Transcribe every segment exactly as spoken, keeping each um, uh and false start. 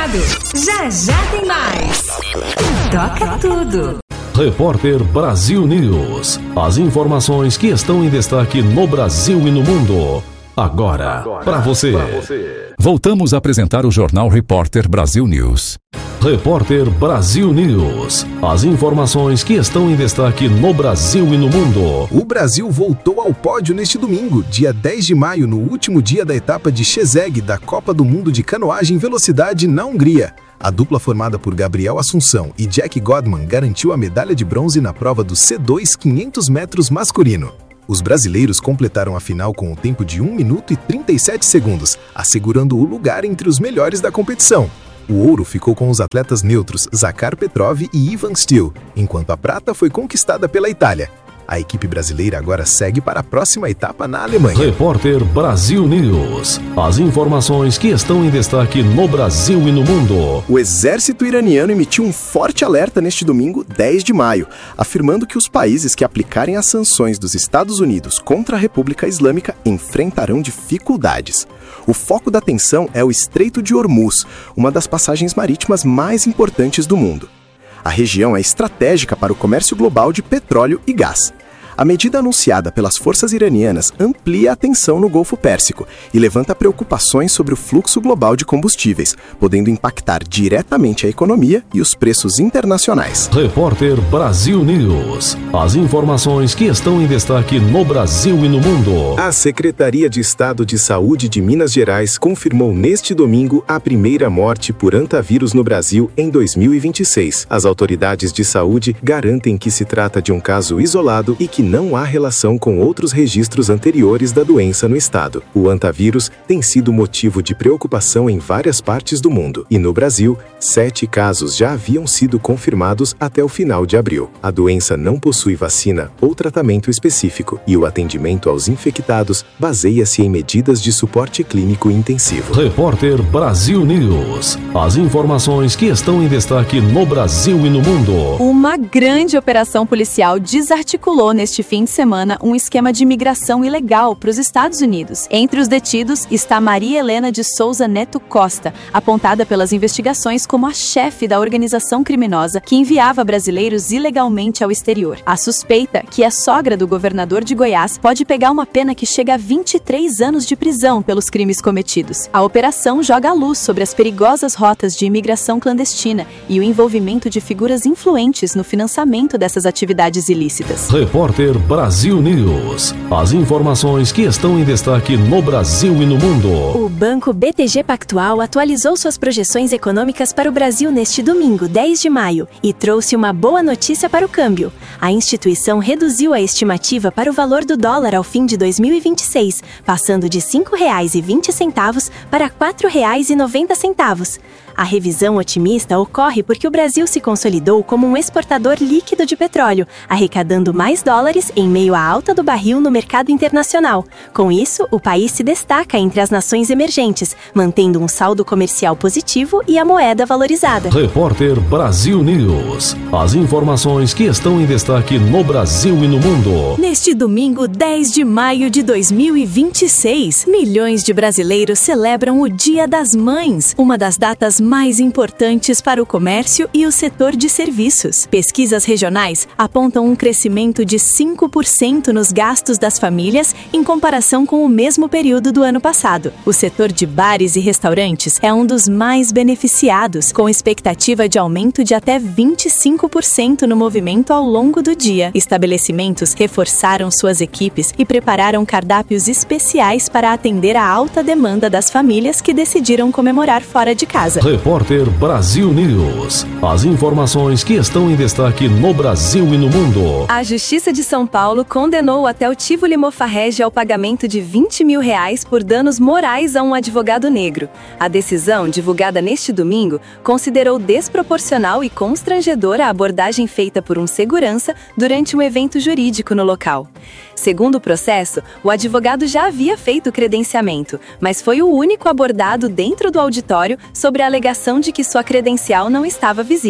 ligado. Já já tem mais. Toca tudo. Repórter Brasil News. As informações que estão em destaque no Brasil e no mundo. Agora, Agora para você. você. Voltamos a apresentar o Jornal Repórter Brasil News. Repórter Brasil News. As informações que estão em destaque no Brasil e no mundo. O Brasil voltou ao pódio neste domingo, dia dez de maio, no último dia da etapa de Szeged da Copa do Mundo de Canoagem Velocidade na Hungria. A dupla formada por Gabriel Assunção e Jack Godman garantiu a medalha de bronze na prova do C dois quinhentos metros masculino. Os brasileiros completaram a final com um tempo de um minuto e trinta e sete segundos, assegurando o lugar entre os melhores da competição. O ouro ficou com os atletas neutros Zakhar Petrov e Ivan Stiel, enquanto a prata foi conquistada pela Itália. A equipe brasileira agora segue para a próxima etapa na Alemanha. Repórter Brasil News. As informações que estão em destaque no Brasil e no mundo. O exército iraniano emitiu um forte alerta neste domingo, dez de maio, afirmando que os países que aplicarem as sanções dos Estados Unidos contra a República Islâmica enfrentarão dificuldades. O foco da atenção é o Estreito de Hormuz, uma das passagens marítimas mais importantes do mundo. A região é estratégica para o comércio global de petróleo e gás. A medida anunciada pelas forças iranianas amplia a tensão no Golfo Pérsico e levanta preocupações sobre o fluxo global de combustíveis, podendo impactar diretamente a economia e os preços internacionais. Repórter Brasil News. As informações que estão em destaque no Brasil e no mundo. A Secretaria de Estado de Saúde de Minas Gerais confirmou neste domingo a primeira morte por hantavírus no Brasil em dois mil e vinte e seis. As autoridades de saúde garantem que se trata de um caso isolado e que não há relação com outros registros anteriores da doença no estado. O hantavírus tem sido motivo de preocupação em várias partes do mundo. E no Brasil, sete casos já haviam sido confirmados até o final de abril. A doença não possui vacina ou tratamento específico e o atendimento aos infectados baseia-se em medidas de suporte clínico intensivo. Repórter Brasil News. As informações que estão em destaque no Brasil e no mundo. Uma grande operação policial desarticulou neste fim de semana um esquema de imigração ilegal para os Estados Unidos. Entre os detidos está Maria Helena de Souza Neto Costa, apontada pelas investigações como a chefe da organização criminosa que enviava brasileiros ilegalmente ao exterior. A suspeita, que é sogra do governador de Goiás, pode pegar uma pena que chega a vinte e três anos de prisão pelos crimes cometidos. A operação joga a luz sobre as perigosas rotas de imigração clandestina e o envolvimento de figuras influentes no financiamento dessas atividades ilícitas. Repórter Brasil News. As informações que estão em destaque no Brasil e no mundo. O Banco B T G Pactual atualizou suas projeções econômicas para o Brasil neste domingo, dez de maio, e trouxe uma boa notícia para o câmbio. A instituição reduziu a estimativa para o valor do dólar ao fim de dois mil e vinte e seis, passando de cinco reais e vinte centavos para quatro reais e noventa centavos. A revisão otimista ocorre porque o Brasil se consolidou como um exportador líquido de petróleo, arrecadando mais dólares em meio à alta do barril no mercado internacional. Com isso, o país se destaca entre as nações emergentes, mantendo um saldo comercial positivo e a moeda valorizada. Repórter Brasil News. As informações que estão em destaque no Brasil e no mundo. Neste domingo, dez de maio de dois mil e vinte e seis, milhões de brasileiros celebram o Dia das Mães, uma das datas mais importantes para o comércio e o setor de serviços. Pesquisas regionais apontam um crescimento de cinco por cento nos gastos das famílias em comparação com o mesmo período do ano passado. O setor de bares e restaurantes é um dos mais beneficiados, com expectativa de aumento de até vinte e cinco por cento no movimento ao longo do dia. Estabelecimentos reforçaram suas equipes e prepararam cardápios especiais para atender a alta demanda das famílias que decidiram comemorar fora de casa. Repórter Brasil News. As informações que estão em destaque no Brasil e no mundo. A Justiça de São Paulo condenou o Hotel Tivoli Mofarrege ao pagamento de vinte mil reais por danos morais a um advogado negro. A decisão, divulgada neste domingo, considerou desproporcional e constrangedora a abordagem feita por um segurança durante um evento jurídico no local. Segundo o processo, o advogado já havia feito o credenciamento, mas foi o único abordado dentro do auditório sobre a alegação de que sua credencial não estava visível.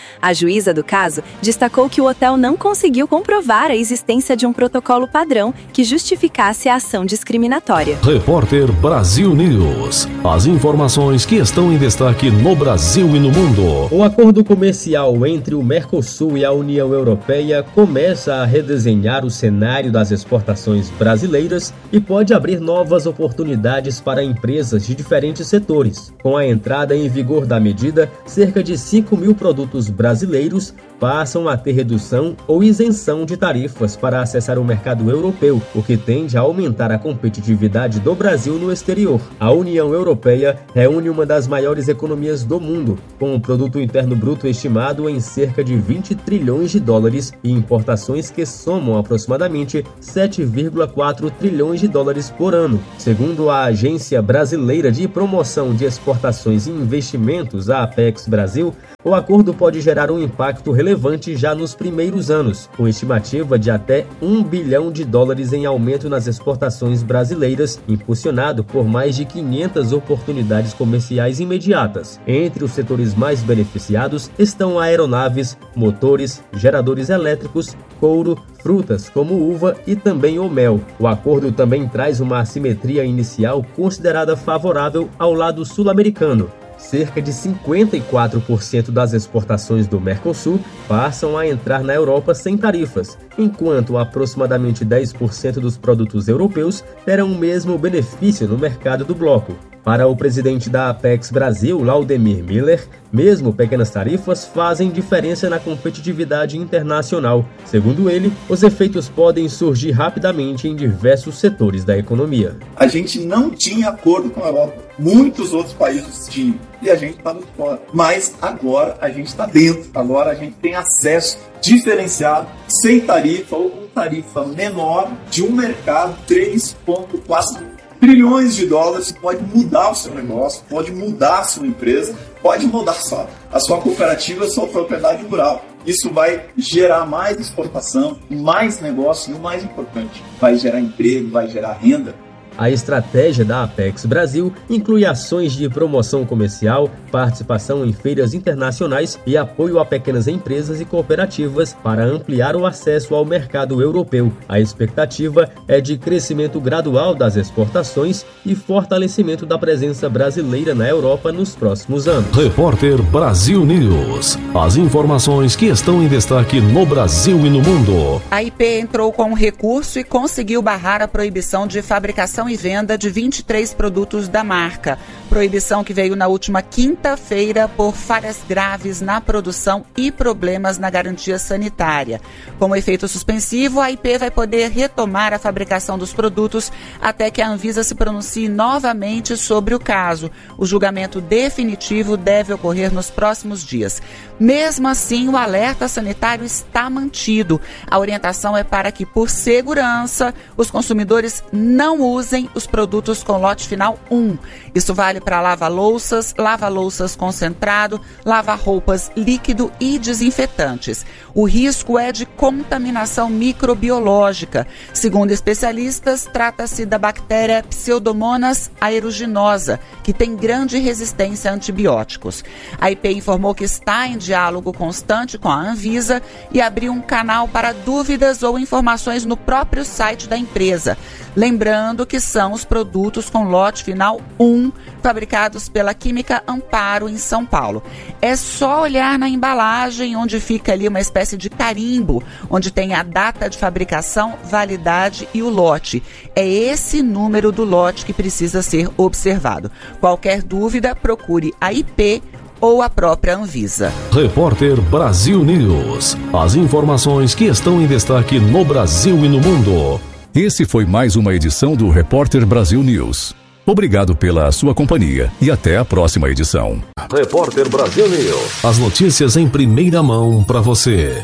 A juíza do caso destacou que o hotel não conseguiu comprovar a existência de um protocolo padrão que justificasse a ação discriminatória. Repórter Brasil News. As informações que estão em destaque no Brasil e no mundo. O acordo comercial entre o Mercosul e a União Europeia começa a redesenhar o cenário das exportações brasileiras e pode abrir novas oportunidades para empresas de diferentes setores. Com a entrada em vigor da medida, cerca de cinco mil produtos brasileiros passam a ter redução ou isenção de tarifas para acessar o mercado europeu, o que tende a aumentar a competitividade do Brasil no exterior. A União Europeia reúne uma das maiores economias do mundo, com um produto interno bruto estimado em cerca de vinte trilhões de dólares e importações que somam aproximadamente sete vírgula quatro trilhões de dólares por ano. Segundo a Agência Brasileira de Promoção de Exportações e Investimentos, a Apex Brasil, o acordo pode gerar um impacto relevante já nos primeiros anos, com estimativa de até um bilhão de dólares em aumento nas exportações brasileiras, impulsionado por mais de quinhentas oportunidades comerciais imediatas. Entre os setores mais beneficiados estão aeronaves, motores, geradores elétricos, couro, frutas como uva e também o mel. O acordo também traz uma assimetria inicial considerada favorável ao lado sul-americano. Cerca de cinquenta e quatro por cento das exportações do Mercosul passam a entrar na Europa sem tarifas, enquanto aproximadamente dez por cento dos produtos europeus terão o mesmo benefício no mercado do bloco. Para o presidente da Apex Brasil, Laudemir Miller, mesmo pequenas tarifas fazem diferença na competitividade internacional. Segundo ele, os efeitos podem surgir rapidamente em diversos setores da economia. A gente não tinha acordo com a Europa. Muitos outros países tinham. E a gente estava fora. Mas agora a gente está dentro. Agora a gente tem acesso diferenciado, sem tarifa ou com tarifa menor, de um mercado três vírgula quatro trilhões de dólares. Pode mudar o seu negócio, pode mudar a sua empresa, pode mudar só a sua cooperativa, a sua propriedade rural. Isso vai gerar mais exportação, mais negócio e o mais importante, vai gerar emprego, vai gerar renda. A estratégia da Apex Brasil inclui ações de promoção comercial, participação em feiras internacionais e apoio a pequenas empresas e cooperativas para ampliar o acesso ao mercado europeu. A expectativa é de crescimento gradual das exportações e fortalecimento da presença brasileira na Europa nos próximos anos. Repórter Brasil News. As informações que estão em destaque no Brasil e no mundo. A I P entrou com um recurso e conseguiu barrar a proibição de fabricação e venda de vinte e três produtos da marca. Proibição que veio na última quinta-feira por falhas graves na produção e problemas na garantia sanitária. Como efeito suspensivo, a I P vai poder retomar a fabricação dos produtos até que a Anvisa se pronuncie novamente sobre o caso. O julgamento definitivo deve ocorrer nos próximos dias. Mesmo assim, o alerta sanitário está mantido. A orientação é para que, por segurança, os consumidores não usem os produtos com lote final um. Isso vale para lava-louças, lava-louças concentrado, lava-roupas líquido e desinfetantes. O risco é de contaminação microbiológica. Segundo especialistas, trata-se da bactéria Pseudomonas aeruginosa, que tem grande resistência a antibióticos. A I P informou que está em diálogo constante com a Anvisa e abriu um canal para dúvidas ou informações no próprio site da empresa. Lembrando que são os produtos com lote final um, fabricados pela Química Amparo, em São Paulo. É só olhar na embalagem, onde fica ali uma espécie de carimbo, onde tem a data de fabricação, validade e o lote. É esse número do lote que precisa ser observado. Qualquer dúvida, procure a I P ou a própria Anvisa. Repórter Brasil News. As informações que estão em destaque no Brasil e no mundo. Esse foi mais uma edição do Repórter Brasil News. Obrigado pela sua companhia e até a próxima edição. Repórter Brasil News. As notícias em primeira mão para você.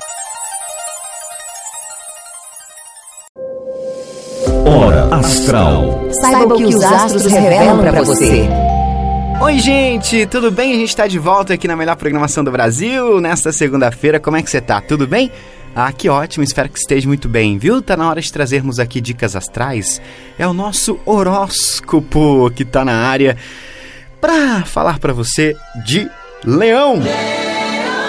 Hora Astral. Saiba o que os astros revelam para você. Oi, gente, tudo bem? A gente está de volta aqui na melhor programação do Brasil nesta segunda-feira. Como é que você tá? Tudo bem? Ah, que ótimo, espero que esteja muito bem, viu? Tá na hora de trazermos aqui dicas astrais. É o nosso horóscopo que tá na área para falar para você de Leão.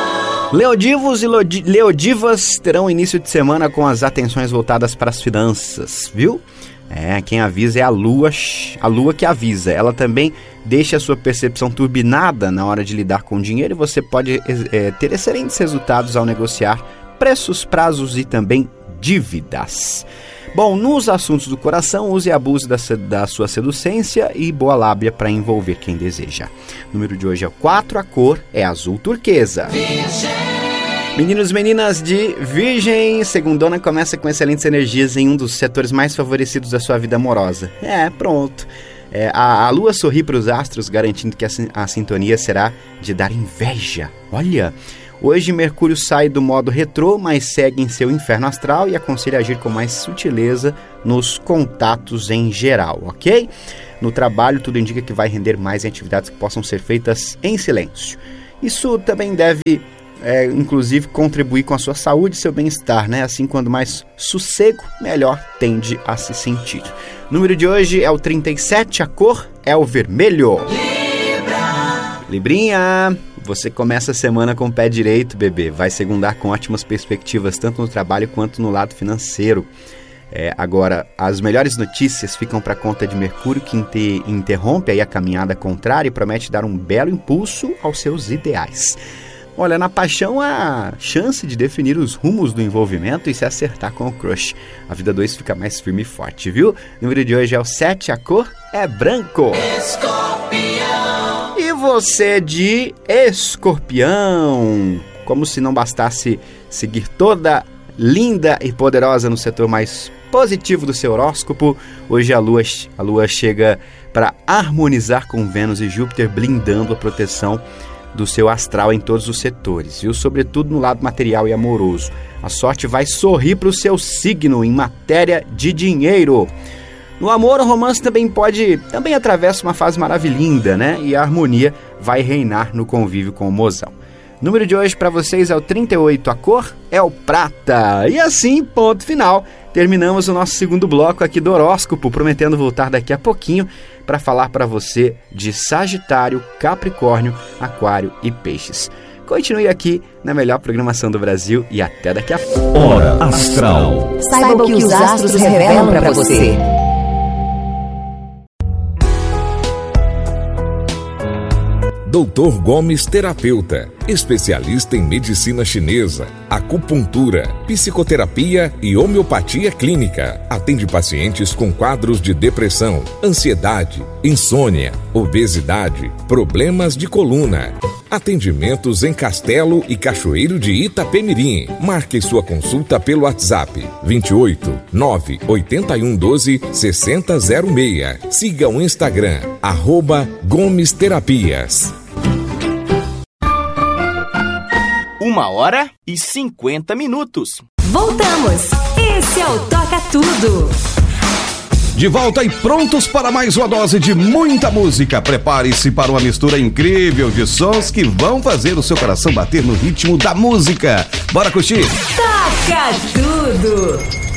Leodivos e Leodivas terão início de semana com as atenções voltadas para as finanças, viu? É, quem avisa é a lua, a lua que avisa. Ela também deixa a sua percepção turbinada na hora de lidar com o dinheiro e você pode é, ter excelentes resultados ao negociar preços, prazos e também dívidas. Bom, nos assuntos do coração, use e abuse da, da sua seducência e boa lábia para envolver quem deseja. O número de hoje é o quatro, a cor é azul turquesa. Virgem. Meninos e meninas de Virgem, segundona começa com excelentes energias em um dos setores mais favorecidos da sua vida amorosa. É, pronto. É, a, a lua sorri para os astros, garantindo que a, a sintonia será de dar inveja. Olha... Hoje Mercúrio sai do modo retrô, mas segue em seu inferno astral e aconselha a agir com mais sutileza nos contatos em geral, ok? No trabalho, tudo indica que vai render mais em atividades que possam ser feitas em silêncio. Isso também deve, é, inclusive, contribuir com a sua saúde e seu bem-estar, né? Assim, quanto mais sossego, melhor tende a se sentir. O número de hoje é o trinta e sete, a cor é o vermelho. Libra. Librinha... Você começa a semana com o pé direito, bebê. Vai segundar com ótimas perspectivas, tanto no trabalho quanto no lado financeiro. É, agora, as melhores notícias ficam para conta de Mercúrio, que inter- interrompe aí a caminhada contrária e promete dar um belo impulso aos seus ideais. Olha, na paixão, a chance de definir os rumos do envolvimento e se acertar com o crush. A vida dois fica mais firme e forte, viu? O número de hoje é o sete, a cor é branco. Escorpião. E você de Escorpião, como se não bastasse seguir toda linda e poderosa no setor mais positivo do seu horóscopo, hoje a Lua, a Lua chega para harmonizar com Vênus e Júpiter, blindando a proteção do seu astral em todos os setores, viu? Sobretudo no lado material e amoroso. A sorte vai sorrir para o seu signo em matéria de dinheiro. No amor, o romance também pode, também atravessa uma fase maravilhosa, né? E a harmonia vai reinar no convívio com o mozão. O número de hoje para vocês é o trinta e oito, a cor é o prata. E assim, ponto final, terminamos o nosso segundo bloco aqui do horóscopo, prometendo voltar daqui a pouquinho para falar para você de Sagitário, Capricórnio, Aquário e Peixes. Continue aqui na melhor programação do Brasil e até daqui a pouco. Hora Astral. Saiba o que os astros revelam para você. doutor Gomes Terapeuta, especialista em medicina chinesa, acupuntura, psicoterapia e homeopatia clínica. Atende pacientes com quadros de depressão, ansiedade, insônia, obesidade, problemas de coluna. Atendimentos em Castelo e Cachoeiro de Itapemirim. Marque sua consulta pelo WhatsApp vinte e oito, nove oito um, doze, seis zero zero seis. Siga o Instagram, arroba Gomes Terapias. Uma hora e cinquenta minutos. Voltamos! Esse é o Toca Tudo. De volta e prontos para mais uma dose de muita música. Prepare-se para uma mistura incrível de sons que vão fazer o seu coração bater no ritmo da música. Bora curtir? Toca Tudo!